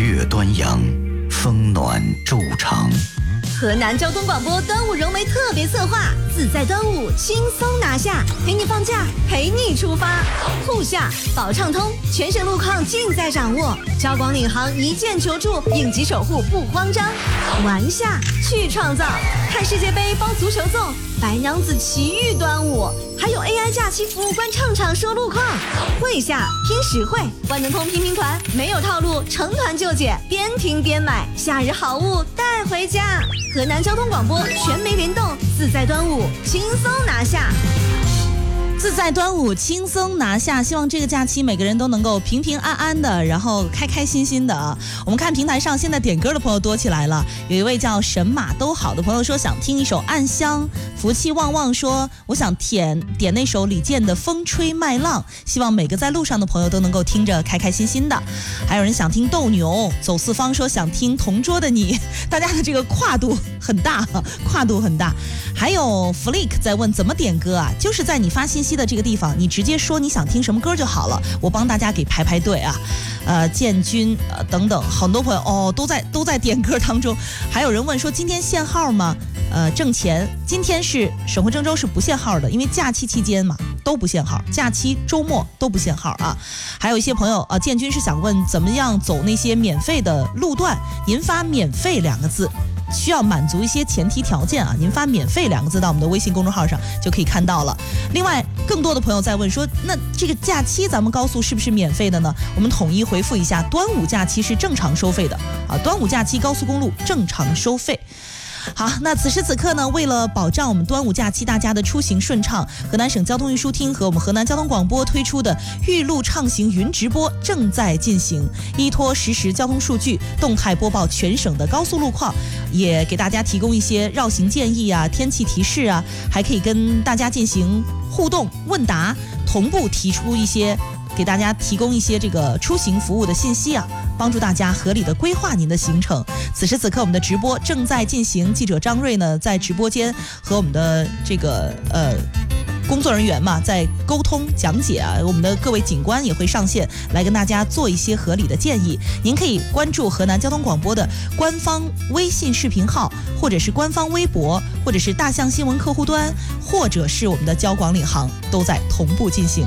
月端阳，风暖昼长。 河南交通广播端午融媒特别策划，自在端午轻松拿下，陪你放假，陪你出发。沪下保畅通，全省路况尽在掌握。交广领航一键求助，应急守护不慌张。玩下去创造，看世界杯包足球粽，白娘子奇遇端午，还有 AI 假期服务官唱唱说路况。会下拼实惠，万能通拼拼团，没有套路，成团就解，边听边买，夏日好物带回家。河南交通广播全媒联动，自在端午轻松拿下。 自在端午轻松拿下，希望这个假期每个人都能够平平安安的，然后开开心心的啊！我们看平台上现在点歌的朋友多起来了，有一位叫神马都好的朋友说想听一首《暗香》，福气旺旺说我想点那首李健的《风吹麦浪》，希望每个在路上的朋友都能够听着开开心心的。还有人想听斗牛，走四方说想听《同桌的你》，大家的这个跨度很大，跨度很大。还有 Flick 在问怎么点歌啊，就是在你发信息的这个地方，你直接说你想听什么歌就好了，我帮大家给排队啊。建军等等，很多朋友都在点歌当中。还有人问说今天限号吗？挣钱，今天是省会郑州是不限号的，因为假期期间嘛都不限号，假期周末都不限号啊。还有一些朋友建军是想问怎么样走那些免费的路段，您发免费2个字。需要满足一些前提条件啊，您发免费2个字到我们的微信公众号上就可以看到了。另外更多的朋友在问说，那这个假期咱们高速是不是免费的呢？我们统一回复一下，端午假期是正常收费的啊，端午假期高速公路正常收费。好，那此时此刻呢，为了保障我们端午假期大家的出行顺畅，河南省交通运输厅和我们河南交通广播推出的预路畅行云直播正在进行，依托实时交通数据，动态播报全省的高速路况，也给大家提供一些绕行建议啊、天气提示啊，还可以跟大家进行互动问答，同步提出一些给大家提供一些这个出行服务的信息啊，帮助大家合理的规划您的行程。此时此刻我们的直播正在进行，记者张瑞呢在直播间和我们的这个工作人员嘛在沟通讲解啊，我们的各位警官也会上线来跟大家做一些合理的建议。您可以关注河南交通广播的官方微信视频号，或者是官方微博，或者是大象新闻客户端，或者是我们的交广领航，都在同步进行。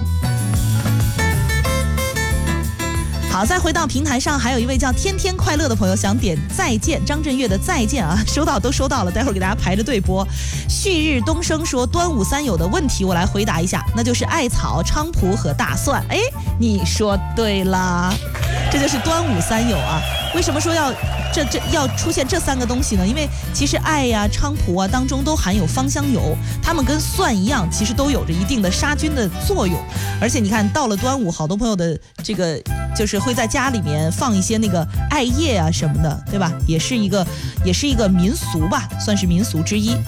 好，再回到平台上，还有一位叫天天快乐的朋友想点再见，张震岳的再见啊，都收到了，待会儿给大家排着队播。旭日东升说端午三有的问题我来回答一下，那就是艾草、菖蒲和大蒜。哎，你说对了，这就是端午三有啊。为什么说要出现这3个东西呢？因为其实艾呀、菖蒲啊当中都含有芳香油，它们跟蒜一样，其实都有着一定的杀菌的作用。而且你看到了端午，好多朋友的这个就是会在家里面放一些那个艾叶啊什么的，对吧？也是一个民俗吧，算是民俗之一。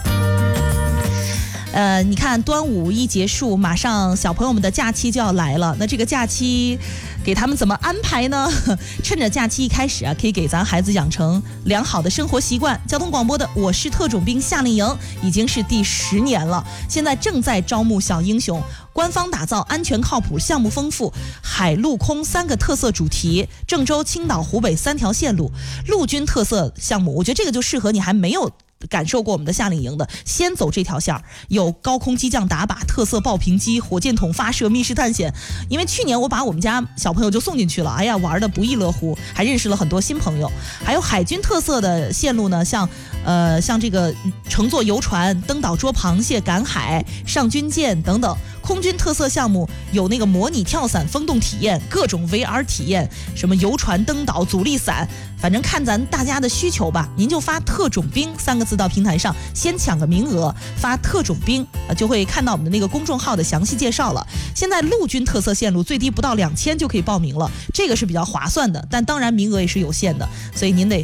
你看端午一结束，马上小朋友们的假期就要来了，那这个假期给他们怎么安排呢？趁着假期一开始啊，可以给咱孩子养成良好的生活习惯。交通广播的我是特种兵夏令营已经是第10年了，现在正在招募小英雄，官方打造安全靠谱、项目丰富、海陆空3个特色主题，郑州、青岛、湖北3条线路，陆军特色项目，我觉得这个就适合你还没有感受过我们的夏令营的，先走这条线儿，有高空机降打靶、特色爆屏机、火箭筒发射、密室探险。因为去年我把我们家小朋友就送进去了，哎呀，玩的不亦乐乎，还认识了很多新朋友。还有海军特色的线路呢，像这个乘坐游船登岛捉螃蟹、赶海、上军舰等等。空军特色项目有那个模拟跳伞、风洞体验、各种 VR 体验，什么游船登岛、阻力伞，反正看咱大家的需求吧。您就发特种兵3个字到平台上，先抢个名额，发特种兵就会看到我们的那个公众号的详细介绍了。现在陆军特色线路最低不到2000就可以报名了，这个是比较划算的，但当然名额也是有限的，所以您得